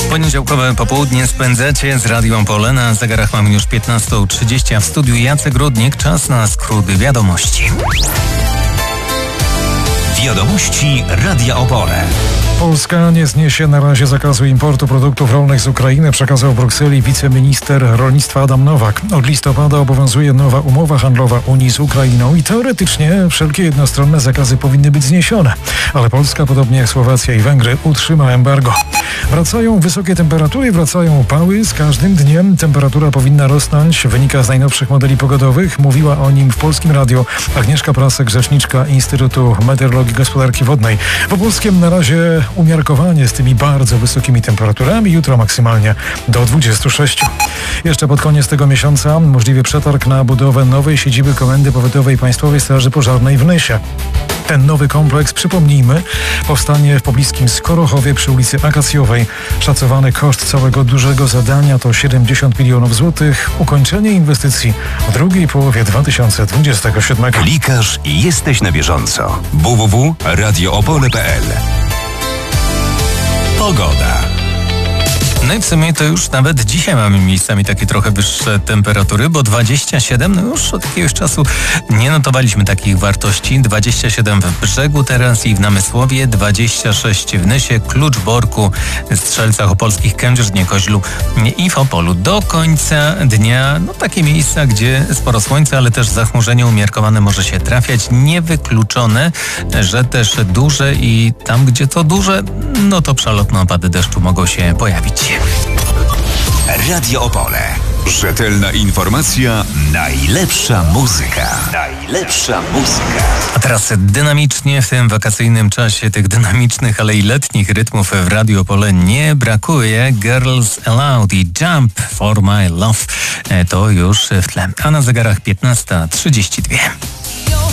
Poniedziałkowe popołudnie spędzacie z Radio Opole. Na zegarach mamy już 15:30, a w studiu Jacek Rudnik. Czas na skrót wiadomości. Wiadomości Radia Opole. Polska nie zniesie na razie zakazu importu produktów rolnych z Ukrainy, przekazał w Brukseli wiceminister rolnictwa Adam Nowak. Od listopada obowiązuje nowa umowa handlowa Unii z Ukrainą i teoretycznie wszelkie jednostronne zakazy powinny być zniesione. Ale Polska, podobnie jak Słowacja i Węgry, utrzyma embargo. Wracają wysokie temperatury, wracają upały. Z każdym dniem temperatura powinna rosnąć. Wynika z najnowszych modeli pogodowych. Mówiła o nim w Polskim Radiu Agnieszka Prasek, rzeczniczka Instytutu Meteorologii i Gospodarki Wodnej. W Opolskiem na razie umiarkowanie z tymi bardzo wysokimi temperaturami. Jutro maksymalnie do 26. Jeszcze pod koniec tego miesiąca możliwy przetarg na budowę nowej siedziby Komendy Powiatowej Państwowej Straży Pożarnej w Nysie. Ten nowy kompleks, przypomnijmy, powstanie w pobliskim Skorochowie przy ulicy Akacjowej. Szacowany koszt całego dużego zadania to 70 milionów złotych. Ukończenie inwestycji w drugiej połowie 2027. Klikasz i jesteś na bieżąco. www.radioopole.pl. Pogoda. No i w sumie to już nawet dzisiaj mamy miejscami takie trochę wyższe temperatury, bo 27, no już od jakiegoś czasu nie notowaliśmy takich wartości. 27 w Brzegu teraz i w Namysłowie, 26 w Nysie, Kluczborku, Strzelcach Opolskich, Kędzierzynie, Koźlu i w Opolu. Do końca dnia, no takie miejsca, gdzie sporo słońca, ale też zachmurzenie umiarkowane może się trafiać. Niewykluczone, że też duże i tam, gdzie to duże, no to przelotne opady deszczu mogą się pojawić. Radio Opole. Rzetelna informacja, najlepsza muzyka. Najlepsza muzyka. A teraz dynamicznie w tym wakacyjnym czasie tych dynamicznych, ale i letnich rytmów w Radio Opole nie brakuje. Girls Aloud i Jump for My Love to już w tle. A na zegarach 15:32.